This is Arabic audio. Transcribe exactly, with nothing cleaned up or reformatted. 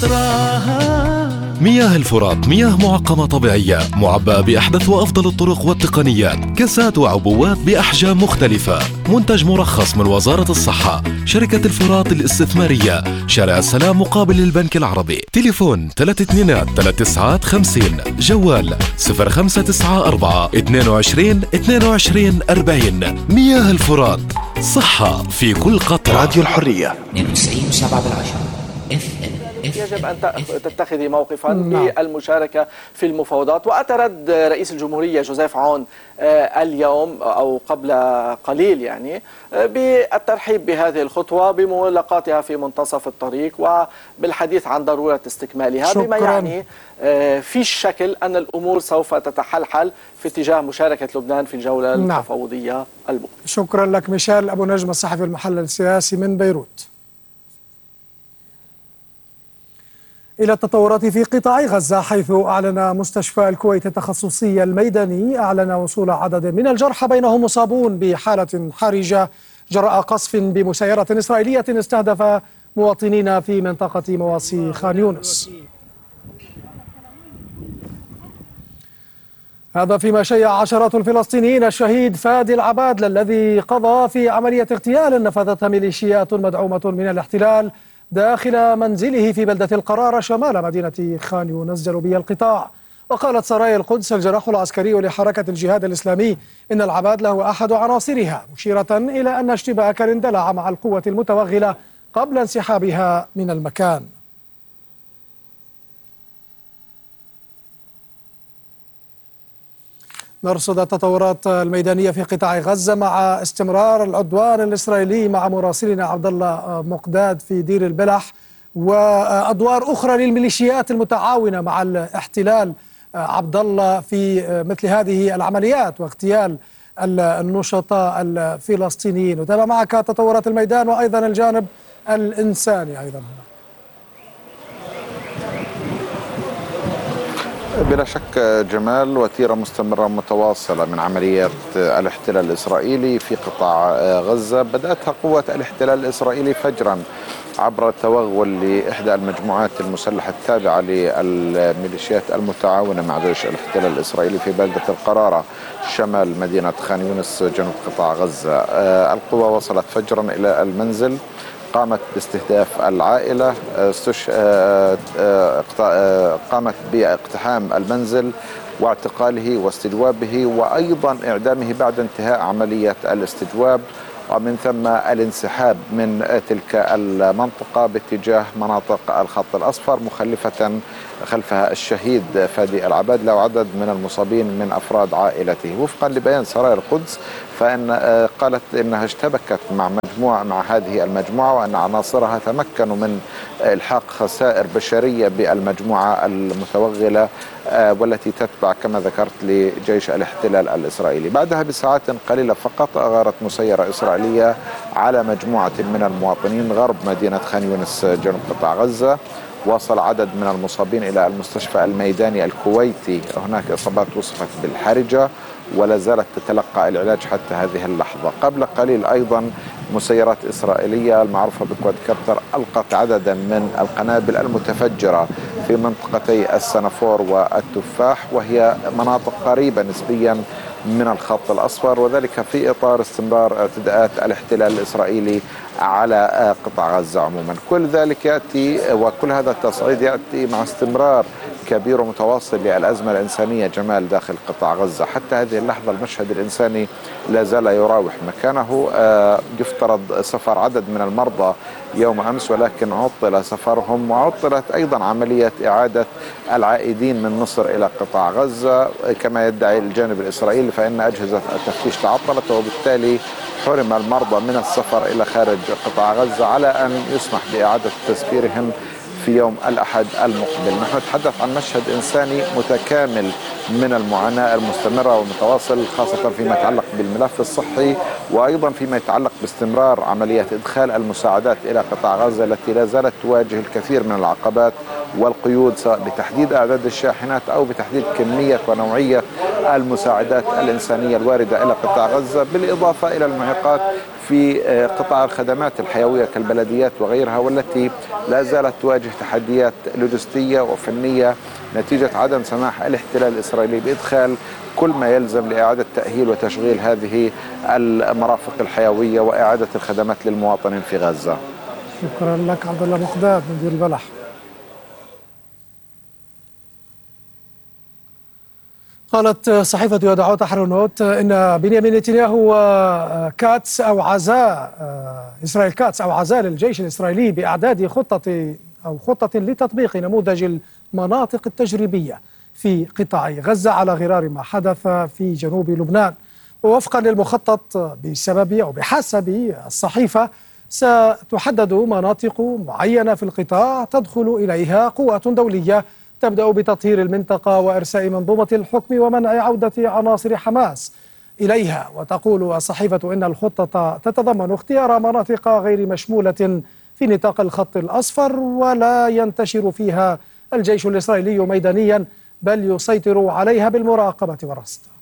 مياه الفرات مياه معقمة طبيعية معبأة بأحدث وأفضل الطرق والتقنيات، كاسات وعبوات بأحجام مختلفة، منتج مرخص من وزارة الصحة، شركة الفرات الاستثمارية، شارع السلام مقابل البنك العربي. تليفون ثلاثة اثنين ثلاثة تسعة خمسين، جوال صفر خمسة تسعة أربعة اثنين وعشرين اثنين وعشرين أربعين. مياه الفرات، صحة في كل قطرة. راديو الحرية اثنين وتسعين وسبعة بالعشرة اف ام. يجب أن تتخذي موقفا بالمشاركة في المفاوضات. وأتى رد رئيس الجمهورية جوزيف عون اليوم أو قبل قليل يعني بالترحيب بهذه الخطوة بملاقاتها في منتصف الطريق وبالحديث عن ضرورة استكمالها. شكرا. بما يعني في الشكل أن الأمور سوف تتحلحل في اتجاه مشاركة لبنان في الجولة نعم. التفاوضية المقبلة. شكرا لك ميشيل أبو نجم الصحفي المحلل السياسي من بيروت. إلى التطورات في قطاع غزة، حيث أعلن مستشفى الكويت التخصصي الميداني أعلن وصول عدد من الجرحى بينهم مصابون بحالة حرجة جراء قصف بمسيرة إسرائيلية استهدف مواطنين في منطقة مواصي خان يونس. هذا فيما شيع عشرات الفلسطينيين الشهيد فادي العبادلة الذي قضى في عملية اغتيال نفذتها ميليشيات مدعومة من الاحتلال داخل منزله في بلدة القرارة شمال مدينة خان يونس جنوبي القطاع. وقالت سرايا القدس الجناح العسكري لحركة الجهاد الإسلامي إن العبادلة هو أحد عناصرها، مشيرة إلى أن اشتباكا اندلع مع القوة المتوغلة قبل انسحابها من المكان. نرصد التطورات الميدانية في قطاع غزة مع استمرار العدوان الإسرائيلي مع مراسلنا عبد الله مقداد في دير البلح وأدوار أخرى للميليشيات المتعاونة مع الاحتلال عبد الله في مثل هذه العمليات واغتيال النشطاء الفلسطينيين. وتابع معك تطورات الميدان وأيضا الجانب الإنساني أيضا. بلا شك جمال، وتيرة مستمرة متواصلة من عمليات الاحتلال الإسرائيلي في قطاع غزة بدأتها قوة الاحتلال الإسرائيلي فجرا عبر التوغل لإحدى المجموعات المسلحة التابعة للميليشيات المتعاونة مع جيش الاحتلال الإسرائيلي في بلدة القرارة شمال مدينة خان يونس جنوب قطاع غزة. القوة وصلت فجرا إلى المنزل، قامت باستهداف العائلة، قامت باقتحام المنزل واعتقاله واستجوابه وأيضا إعدامه بعد انتهاء عملية الاستجواب، ومن ثم الانسحاب من تلك المنطقة باتجاه مناطق الخط الأصفر مخلفة خلفها الشهيد فادي العبادلة وعدد من المصابين من أفراد عائلته. وفقا لبيان سرايا القدس فإن قالت إنها اشتبكت مع مجموعة مع هذه المجموعة وأن عناصرها تمكنوا من إلحاق خسائر بشرية بالمجموعة المتوغلة والتي تتبع كما ذكرت لجيش الاحتلال الإسرائيلي. بعدها بساعات قليلة فقط أغارت مسيرة إسرائيلية على مجموعة من المواطنين غرب مدينة خان يونس جنوب قطاع غزة. وصل عدد من المصابين إلى المستشفى الميداني الكويتي، هناك إصابات وصفت بالحرجة ولا زالت تتلقى العلاج حتى هذه اللحظة. قبل قليل أيضا مسيرات إسرائيلية المعروفة بكوادكابتر ألقت عددا من القنابل المتفجرة في منطقتي السنافور والتفاح، وهي مناطق قريبة نسبيا من الخط الأصفر، وذلك في إطار استمرار اعتداءات الاحتلال الإسرائيلي على قطاع غزة عموما. كل ذلك يأتي وكل هذا التصعيد يأتي مع استمرار كبير ومتواصل للأزمة الإنسانية جمال داخل قطاع غزة. حتى هذه اللحظة المشهد الإنساني لا زال يراوح مكانه. يفترض سفر عدد من المرضى يوم أمس ولكن عطل سفرهم، وعطلت أيضا عملية إعادة العائدين من مصر إلى قطاع غزة كما يدعي الجانب الإسرائيلي، فإن أجهزة التفتيش تعطلت وبالتالي حرم المرضى من السفر إلى خارج قطاع غزة على أن يسمح بإعادة تسفيرهم في يوم الأحد المقبل. نحن نتحدث عن مشهد إنساني متكامل من المعاناة المستمرة والمتواصل، خاصة فيما يتعلق بالملف الصحي وأيضا فيما يتعلق باستمرار عملية إدخال المساعدات إلى قطاع غزة التي لا زالت تواجه الكثير من العقبات والقيود، سواء بتحديد أعداد الشاحنات أو بتحديد كمية ونوعية المساعدات الإنسانية الواردة إلى قطاع غزة، بالإضافة إلى المعيقات في قطاع الخدمات الحيوية كالبلديات وغيرها، والتي لا زالت تواجه تحديات لوجستية وفنية نتيجة عدم سماح الاحتلال الإسرائيلي بإدخال كل ما يلزم لإعادة تأهيل وتشغيل هذه المرافق الحيوية وإعادة الخدمات للمواطنين في غزة. شكرا لك عبد الله مقداد من دير البلح. قالت صحيفة يدعوت أحرنوت إن بنيامين نتنياهو وكاتس أو عزاء إسرائيل كاتس أو عزاء للجيش الإسرائيلي بإعداد خطة أو خطة لتطبيق نموذج المناطق التجريبية في قطاع غزة على غرار ما حدث في جنوب لبنان. ووفقا للمخطط بسبب أو بحسب الصحيفة ستحدد مناطق معينة في القطاع تدخل إليها قوات دولية تبدأ بتطهير المنطقة وإرساء منظومة الحكم ومنع عودة عناصر حماس إليها. وتقول الصحيفة إن الخطة تتضمن اختيار مناطق غير مشمولة في نطاق الخط الأصفر ولا ينتشر فيها الجيش الإسرائيلي ميدانيا، بل يسيطر عليها بالمراقبة والرصد.